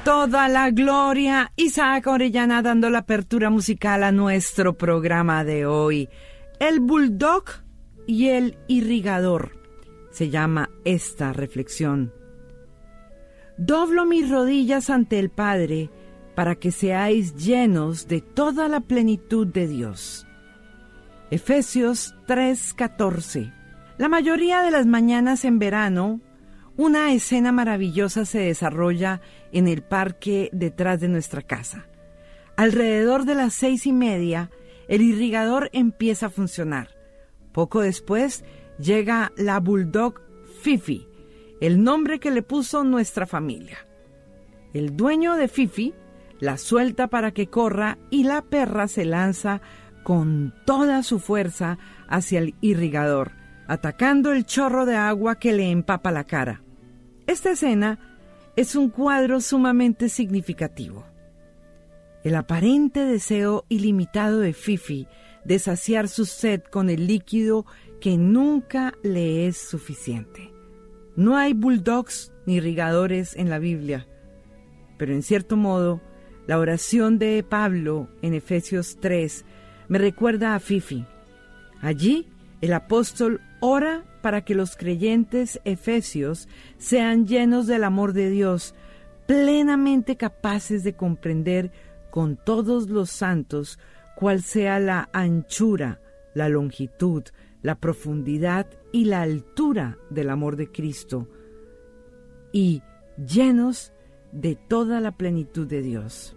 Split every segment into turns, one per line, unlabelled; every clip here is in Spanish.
toda la gloria. Isaac Orellana dando la apertura musical a nuestro programa de hoy. El bulldog y el irrigador. Se llama esta reflexión. Doblo mis rodillas ante el Padre para que seáis llenos de toda la plenitud de Dios. Efesios 3:14. La mayoría de las mañanas en verano, una escena maravillosa se desarrolla en el parque detrás de nuestra casa. Alrededor de las 6:30, el irrigador empieza a funcionar. Poco después, llega la bulldog Fifi, el nombre que le puso nuestra familia. El dueño de Fifi la suelta para que corra y la perra se lanza con toda su fuerza hacia el irrigador, atacando el chorro de agua que le empapa la cara. Esta escena es un cuadro sumamente significativo. El aparente deseo ilimitado de Fifi de saciar su sed con el líquido que nunca le es suficiente. No hay bulldogs ni irrigadores en la Biblia, pero en cierto modo, la oración de Pablo en Efesios 3 me recuerda a Fifi. Allí, el apóstol ora para que los creyentes efesios sean llenos del amor de Dios, plenamente capaces de comprender con todos los santos cuál sea la anchura, la longitud, la profundidad y la altura del amor de Cristo, y llenos de toda la plenitud de Dios.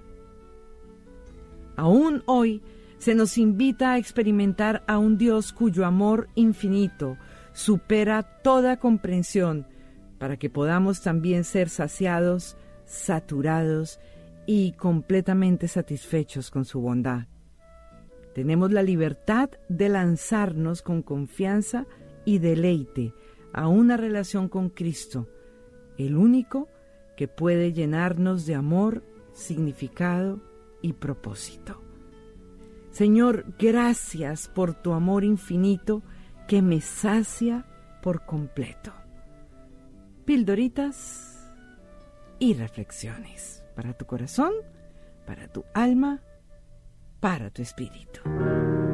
Aún hoy se nos invita a experimentar a un Dios cuyo amor infinito supera toda comprensión, para que podamos también ser saciados, saturados y completamente satisfechos con su bondad. Tenemos la libertad de lanzarnos con confianza y deleite a una relación con Cristo, el único que puede llenarnos de amor, significado y propósito. Señor, gracias por tu amor infinito que me sacia por completo. Pildoritas y reflexiones para tu corazón, para tu alma, para tu espíritu.